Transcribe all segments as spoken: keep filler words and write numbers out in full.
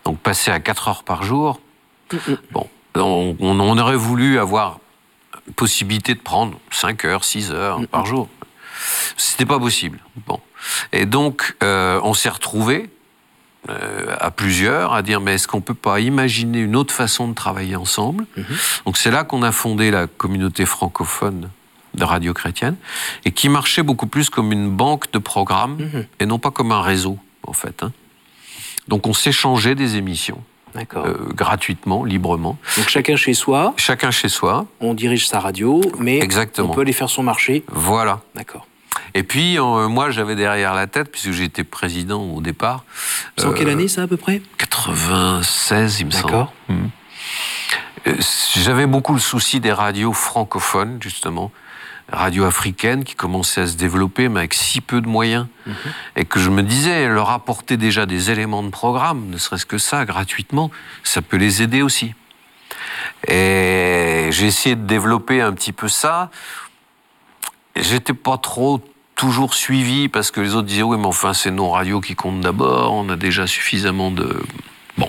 Donc passer à quatre heures par jour, mmh. bon, on, on aurait voulu avoir possibilité de prendre cinq heures, six heures mmh. par jour. C'était pas possible. Bon. Et donc, euh, on s'est retrouvés euh, à plusieurs à dire, mais est-ce qu'on peut pas imaginer une autre façon de travailler ensemble ? Mmh. Donc c'est là qu'on a fondé la communauté francophone de radio chrétienne, et qui marchait beaucoup plus comme une banque de programmes, mmh. et non pas comme un réseau, en fait. Hein. Donc on s'échangeait des émissions. D'accord. Euh, gratuitement, librement. Donc chacun chez soi. Chacun chez soi. On dirige sa radio, mais Exactement. On peut aller faire son marché. Voilà. D'accord. Et puis, euh, moi, j'avais derrière la tête, puisque j'étais président au départ. C'est en euh, quelle année, ça, à peu près ? quatre-vingt-seize, il me semble. D'accord. Mmh. Euh, j'avais beaucoup le souci des radios francophones, justement. Radio africaine qui commençait à se développer, mais avec si peu de moyens. Mmh. Et que je me disais, leur apporter déjà des éléments de programme, ne serait-ce que ça, gratuitement, ça peut les aider aussi. Et j'ai essayé de développer un petit peu ça. Et j'étais pas trop toujours suivi, parce que les autres disaient, oui, mais enfin, c'est nos radios qui comptent d'abord, on a déjà suffisamment de... Bon.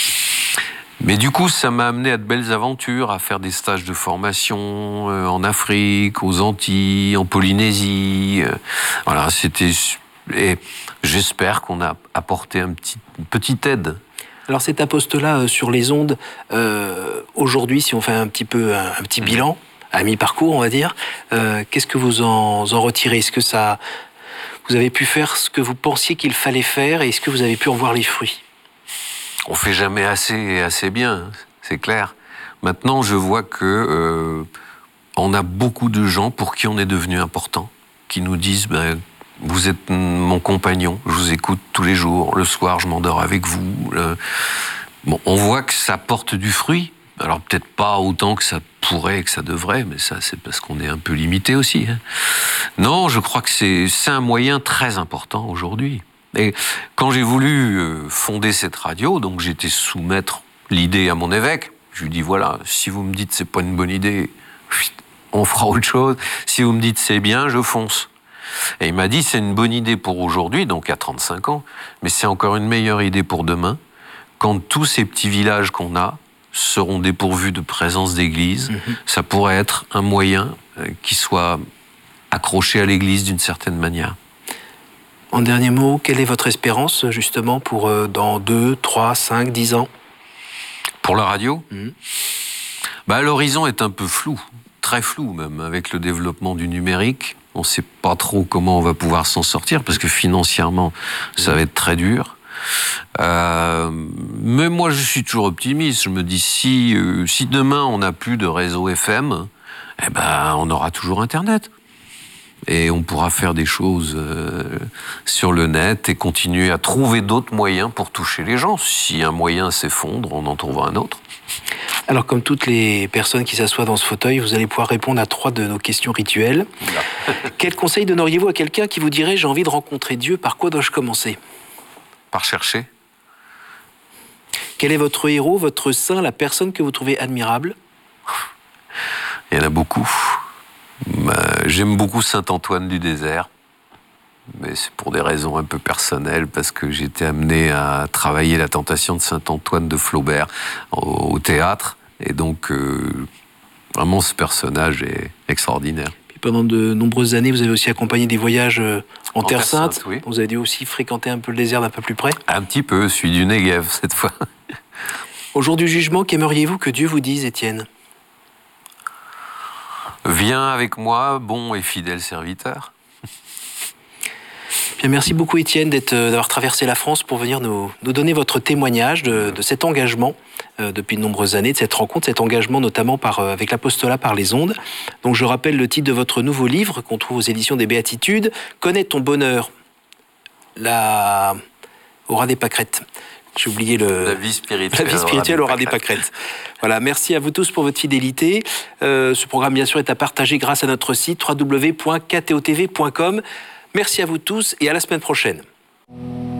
Mais du coup, ça m'a amené à de belles aventures, à faire des stages de formation euh, en Afrique, aux Antilles, en Polynésie. Euh, voilà, c'était... Et j'espère qu'on a apporté un petit, une petite aide. Alors cet apostolat euh, sur les ondes, euh, aujourd'hui, si on fait un petit peu un, un petit bilan, à mi-parcours, on va dire, euh, qu'est-ce que vous en, en retirez ? Est-ce que ça, vous avez pu faire ce que vous pensiez qu'il fallait faire, et est-ce que vous avez pu en voir les fruits ? On fait jamais assez et assez bien, c'est clair. Maintenant, je vois que euh, on a beaucoup de gens pour qui on est devenu important, qui nous disent ben, « Vous êtes mon compagnon, je vous écoute tous les jours, le soir, je m'endors avec vous. » Bon, on voit que ça porte du fruit. Alors peut-être pas autant que ça pourrait, que ça devrait, mais ça, c'est parce qu'on est un peu limité aussi. Hein. Non, je crois que c'est, c'est un moyen très important aujourd'hui. Et quand j'ai voulu fonder cette radio, donc j'ai été soumettre l'idée à mon évêque. Je lui dis, voilà, si vous me dites c'est pas une bonne idée, on fera autre chose. Si vous me dites c'est bien, je fonce. Et il m'a dit, c'est une bonne idée pour aujourd'hui, donc à trente-cinq ans, mais c'est encore une meilleure idée pour demain, quand tous ces petits villages qu'on a seront dépourvus de présence d'église. Mmh. Ça pourrait être un moyen qui soit accroché à l'église d'une certaine manière. En dernier mot, quelle est votre espérance, justement, pour euh, dans deux, trois, cinq, dix ans ? Pour la radio ? mmh. bah, L'horizon est un peu flou, très flou même, avec le développement du numérique. On ne sait pas trop comment on va pouvoir s'en sortir, parce que financièrement, mmh. ça va être très dur. Euh, mais moi, je suis toujours optimiste. Je me dis, si, euh, si demain, on n'a plus de réseau F M, eh ben, on aura toujours Internet. Et on pourra faire des choses euh, sur le net et continuer à trouver d'autres moyens pour toucher les gens. Si un moyen s'effondre, on en trouvera un autre. Alors, comme toutes les personnes qui s'assoient dans ce fauteuil, vous allez pouvoir répondre à trois de nos questions rituelles. Quel conseil donneriez-vous à quelqu'un qui vous dirait « J'ai envie de rencontrer Dieu, par quoi dois-je commencer ?» Par chercher. Quel est votre héros, votre saint, la personne que vous trouvez admirable ? Il y en a beaucoup. J'aime beaucoup Saint-Antoine du Désert, mais c'est pour des raisons un peu personnelles, parce que j'ai été amené à travailler la Tentation de Saint-Antoine de Flaubert au théâtre, et donc euh, vraiment ce personnage est extraordinaire. Puis pendant de nombreuses années, vous avez aussi accompagné des voyages en, en Terre, Terre Sainte, Sainte oui. Vous avez dû aussi fréquenter un peu le désert d'un peu plus près ? Un petit peu, celui du Negev cette fois. Au jour du jugement, qu'aimeriez-vous que Dieu vous dise, Étienne ? Viens avec moi, bon et fidèle serviteur. Bien, merci beaucoup, Étienne, d'être, d'avoir traversé la France pour venir nous, nous donner votre témoignage de, de cet engagement euh, depuis de nombreuses années, de cette rencontre, cet engagement notamment par, euh, avec l'apostolat par les ondes. Donc je rappelle le titre de votre nouveau livre qu'on trouve aux éditions des Béatitudes, « Connais ton bonheur, la... aura des pâquerettes ». J'ai oublié le... La vie spirituelle, La vie spirituelle aura des pâquerettes. Voilà, merci à vous tous pour votre fidélité. Euh, ce programme, bien sûr, est à partager grâce à notre site w w w point k t o t v point com. Merci à vous tous et à la semaine prochaine.